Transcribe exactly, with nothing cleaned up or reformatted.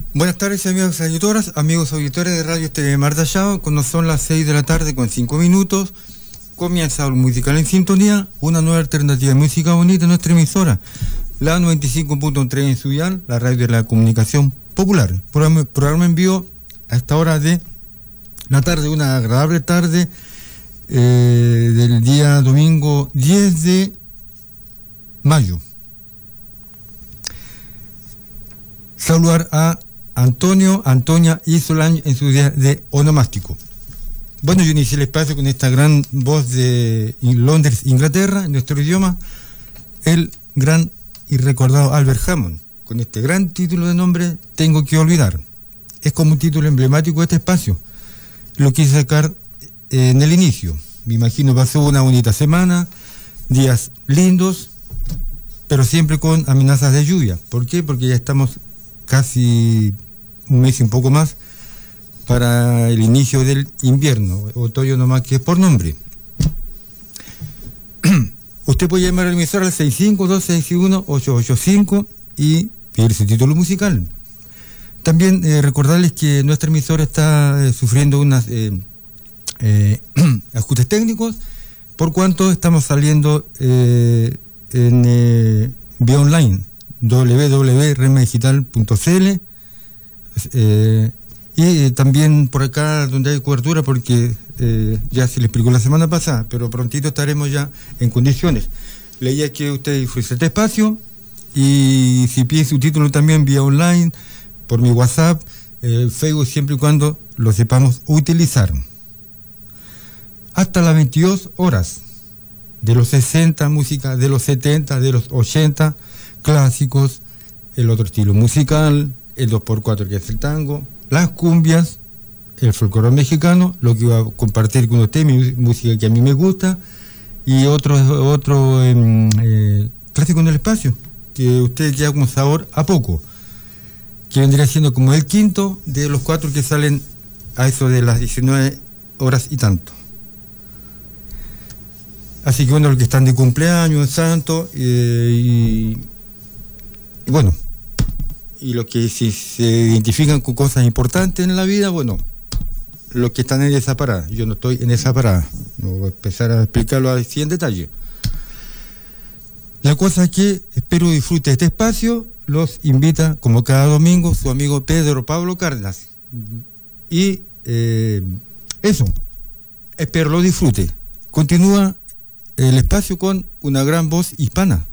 Buenas tardes, amigos auditoras, amigos auditores de Radio Estéreo de Mardallao. Cuando son las seis de la tarde con cinco minutos, comienza el musical en sintonía, una nueva alternativa de música bonita en nuestra emisora, la noventa y cinco punto tres en su dial, la radio de la comunicación popular. Programa, programa en vivo a esta hora de la tarde, una agradable tarde eh, del día domingo diez de mayo. Saludar a Antonio, Antonia y Solange en su día de onomástico. Bueno, yo inicié el espacio con esta gran voz de Londres, Inglaterra, en nuestro idioma, el gran y recordado Albert Hammond, con este gran título de nombre, Tengo que olvidar. Es como un título emblemático de este espacio. Lo quise sacar eh, en el inicio. Me imagino pasó una bonita semana, días lindos, pero siempre con amenazas de lluvia. ¿Por qué? Porque ya estamos casi un mes y un poco más para el inicio del invierno, otoño nomás que es por nombre. Usted puede llamar al emisor al seis cinco dos seis uno ocho ocho cinco y pedir su título musical. También eh, recordarles que nuestra emisora está eh, sufriendo unos eh, eh, ajustes técnicos, por cuanto estamos saliendo eh, en eh, vía online, doble u doble u doble u punto rema digital punto c l, eh, y eh, también por acá donde hay cobertura, porque eh, ya se le explicó la semana pasada, pero prontito estaremos ya en condiciones. Leía que usted disfrute este espacio, y si pide su título también vía online, por mi WhatsApp, eh, Facebook, siempre y cuando lo sepamos utilizar. Hasta las veintidós horas, de los sesenta, música de los setenta, de los ochenta, clásicos, el otro estilo musical, el dos por cuatro que es el tango, las cumbias, el folclore mexicano, lo que iba a compartir con usted, mi música que a mí me gusta, y otro, otro eh, eh, clásico en el espacio, que usted queda con sabor a poco, que vendría siendo como el quinto de los cuatro que salen a eso de las diecinueve horas y tanto. Así que bueno, los que están de cumpleaños, santo, eh, y, y bueno, y los que si se identifican con cosas importantes en la vida, bueno, los que están en esa parada. Yo no estoy en esa parada, no voy a empezar a explicarlo así en detalle. La cosa es que espero disfrute este espacio. Los invita, como cada domingo, su amigo Pedro Pablo Cárdenas. Y eh, eso, espero lo disfrute. Continúa el espacio con una gran voz hispana.